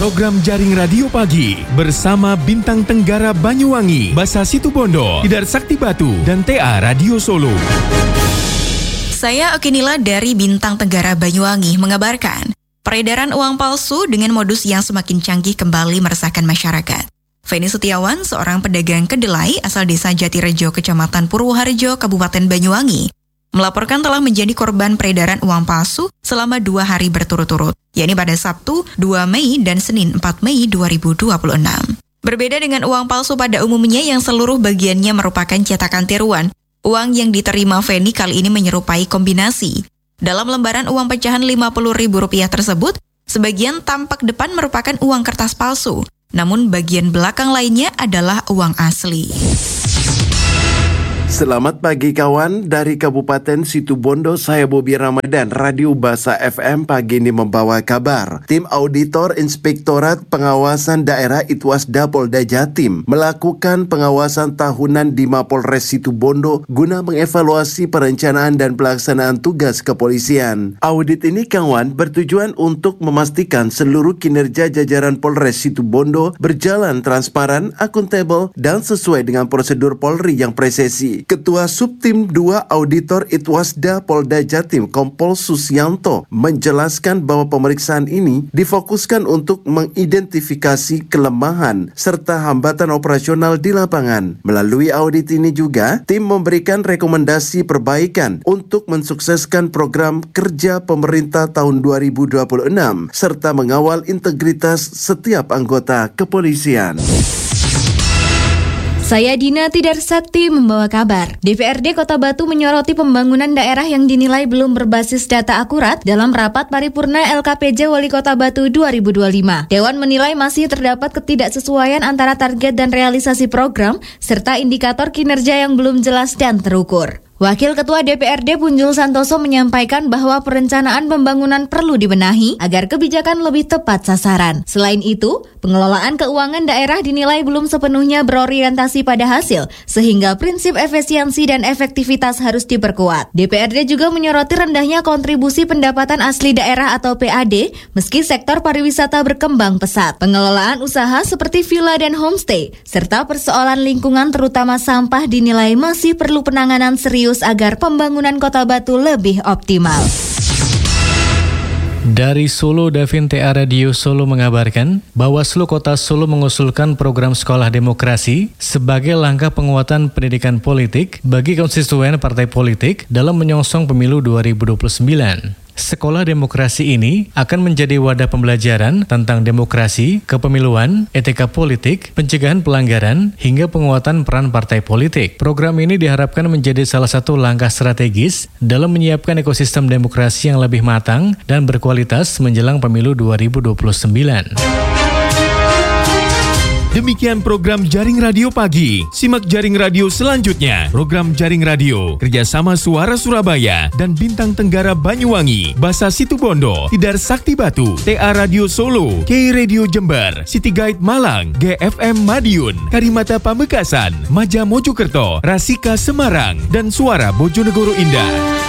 program Jaring Radio Pagi bersama Bintang Tenggara Banyuwangi, Basa Situbondo, Tidar Sakti Batu, dan TA Radio Solo. Saya Okinila dari Bintang Tenggara Banyuwangi mengabarkan, peredaran uang palsu dengan modus yang semakin canggih kembali meresahkan masyarakat. Feni Setiawan, seorang pedagang kedelai asal desa Jatirejo, Kecamatan Purwoharjo, Kabupaten Banyuwangi, melaporkan telah menjadi korban peredaran uang palsu selama 2 hari berturut-turut, yakni pada Sabtu 2 Mei dan Senin 4 Mei 2026. Berbeda dengan uang palsu pada umumnya yang seluruh bagiannya merupakan cetakan tiruan, uang yang diterima Feni kali ini menyerupai kombinasi. Dalam lembaran uang pecahan Rp50.000 tersebut, sebagian tampak depan merupakan uang kertas palsu, namun bagian belakang lainnya adalah uang asli. Selamat pagi kawan, dari Kabupaten Situbondo saya Bobi Ramadan, Radio Basa FM pagi ini membawa kabar. Tim Auditor Inspektorat Pengawasan Daerah Itwasda Polda Jatim melakukan pengawasan tahunan di Mapolres Situbondo guna mengevaluasi perencanaan dan pelaksanaan tugas kepolisian. Audit ini kawan bertujuan untuk memastikan seluruh kinerja jajaran Polres Situbondo berjalan transparan, akuntabel, dan sesuai dengan prosedur Polri yang presisi. Ketua Subtim 2 Auditor Itwasda Polda Jatim Kompol Susyanto menjelaskan bahwa pemeriksaan ini difokuskan untuk mengidentifikasi kelemahan serta hambatan operasional di lapangan. Melalui audit ini juga, tim memberikan rekomendasi perbaikan untuk mensukseskan program kerja pemerintah tahun 2026 serta mengawal integritas setiap anggota kepolisian. Saya Dina Tidar Sakti membawa kabar. DPRD Kota Batu menyoroti pembangunan daerah yang dinilai belum berbasis data akurat dalam rapat paripurna LKPJ Wali Kota Batu 2025. Dewan menilai masih terdapat ketidaksesuaian antara target dan realisasi program, serta indikator kinerja yang belum jelas dan terukur. Wakil Ketua DPRD Punjul Santoso menyampaikan bahwa perencanaan pembangunan perlu dibenahi agar kebijakan lebih tepat sasaran. Selain itu, pengelolaan keuangan daerah dinilai belum sepenuhnya berorientasi pada hasil, sehingga prinsip efisiensi dan efektivitas harus diperkuat. DPRD juga menyoroti rendahnya kontribusi pendapatan asli daerah atau PAD, meski sektor pariwisata berkembang pesat. Pengelolaan usaha seperti villa dan homestay, serta persoalan lingkungan terutama sampah dinilai masih perlu penanganan serius agar pembangunan Kota Batu lebih optimal. Dari Solo, Davin TA Radio Solo mengabarkan, Bawaslu Kota Solo mengusulkan program sekolah demokrasi sebagai langkah penguatan pendidikan politik bagi konstituen partai politik dalam menyongsong pemilu 2029. Sekolah demokrasi ini akan menjadi wadah pembelajaran tentang demokrasi, kepemiluan, etika politik, pencegahan pelanggaran, hingga penguatan peran partai politik. Program ini diharapkan menjadi salah satu langkah strategis dalam menyiapkan ekosistem demokrasi yang lebih matang dan berkualitas menjelang pemilu 2029. Demikian program Jaring Radio Pagi. Simak Jaring Radio selanjutnya. Program Jaring Radio kerjasama Suara Surabaya dan Bintang Tenggara Banyuwangi, Basa Situbondo, Tidar Sakti Batu, TA Radio Solo, K Radio Jember, City Guide Malang, GFM Madiun, Karimata Pamekasan, Maja Mojokerto, Rasika Semarang, dan Suara Bojonegoro Indah.